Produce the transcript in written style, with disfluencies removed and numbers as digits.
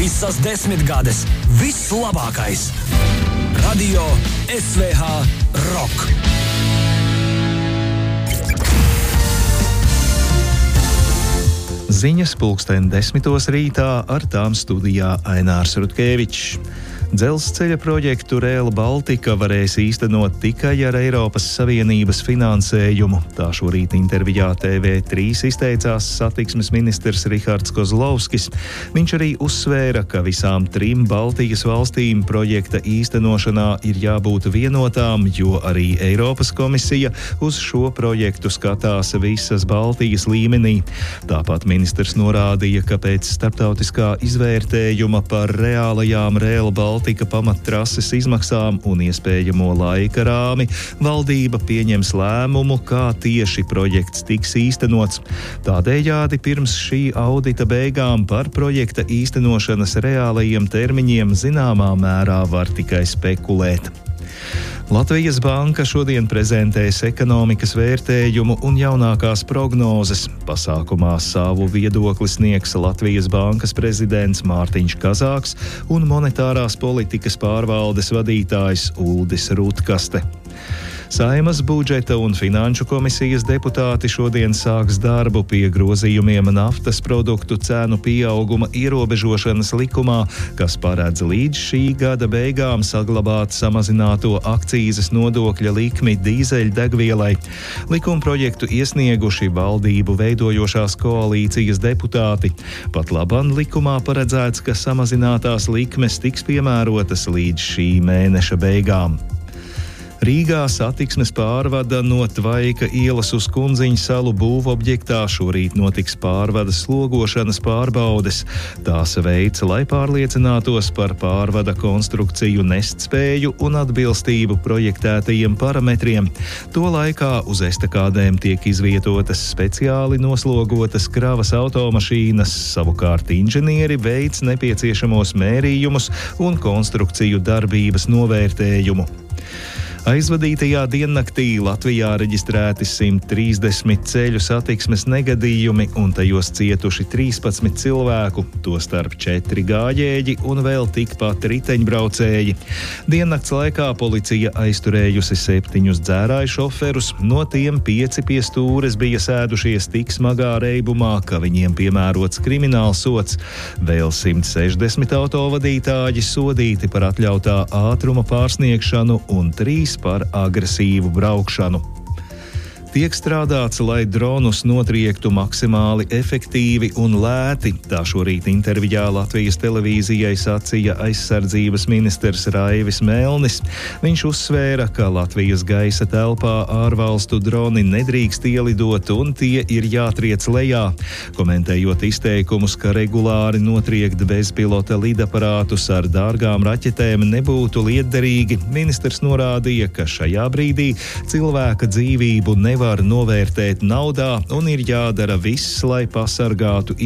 Visas 10 gades. Viss labākais. Radio SVH Rock. Ziņas 10:10 rītā, ar tām studijā Ainārs Rutkevičs. Dzelzceļa projektu Rail Baltica varēs īstenot tikai ar Eiropas Savienības finansējumu. Tā šorīt intervijā TV3 izteicās satiksmes ministrs Rihards Kozlovskis. Viņš arī uzsvēra, ka visām 3 Baltijas valstīm projekta īstenošanā ir jābūt vienotām, jo arī Eiropas komisija uz šo projektu skatās visas Baltijas līmenī. Tāpat ministrs norādīja, ka pēc starptautiskā izvērtējuma par reālajām Rail Baltica pamattrases izmaksām un iespējamo laika rāmi valdība pieņems lēmumu, kā tieši projekts tiks īstenots. Tādējādi pirms šī audita beigām par projekta īstenošanas reālajiem termiņiem zināmā mērā var tikai spekulēt. Latvijas Banka šodien prezentēs ekonomikas vērtējumu un jaunākās prognozes. Pasākumā savu viedokli sniegs Latvijas Bankas prezidents Mārtiņš Kazāks un monetārās politikas pārvaldes vadītājs Uldis Rutkaste. Saeimas budžeta un finanšu komisijas deputāti šodien sāks darbu pie grozījumiem naftas produktu cenu pieauguma ierobežošanas likumā, kas paredz līdz šī gada beigām saglabāt samazināto akcīzes nodokļa likmi dīzeļdegvielai. Likumprojektu iesnieguši valdību veidojošās koalīcijas deputāti. Pat labam likumā paredzēts, ka samazinātās likmes tiks piemērotas līdz šī mēneša beigām. Rīgā satiksmes pārvada no Tvaika ielas uz Kundziņu salu būvobjektā šorīt notiks pārvadas slogošanas pārbaudes. Tās veids, lai pārliecinātos par pārvada konstrukciju nestspēju un atbilstību projektētajiem parametriem. To laikā uz estakādēm tiek izvietotas speciāli noslogotas kravas automašīnas, savukārt inženieri veic nepieciešamos mērījumus un konstrukciju darbības novērtējumu. Aizvadītajā diennaktī Latvijā reģistrēti 130 ceļu satiksmes negadījumi un tajos cietuši 13 cilvēku, tostarp 4 gājēji un vēl tikpat riteņbraucēji. Diennakts laikā policija aizturējusi 7 dzērāju šoferus, no tiem 5 pie stūres bija sēdušies tik smagā reibumā, ka viņiem piemērots kriminālsods. Vēl 160 autovadītāji sodīti par atļautā ātruma pārsniegšanu un 3 par agresīvu braukšanu. Tiek strādāts, lai dronus notriektu maksimāli efektīvi un lēti. Tā šorīt intervijā Latvijas televīzijai sacīja aizsardzības ministrs Raivis Melnis. Viņš uzsvēra, ka Latvijas gaisa telpā ārvalstu droni nedrīkst ielidot un tie ir jātriec lejā. Komentējot izteikumus, ka regulāri notriekt bezpilota lidaparātus ar dārgām raķetēm nebūtu lietderīgi, ministrs norādīja, ka šajā brīdī cilvēka dzīvību nevar novērtēt naudā un ir jādara viss, lai pasargātu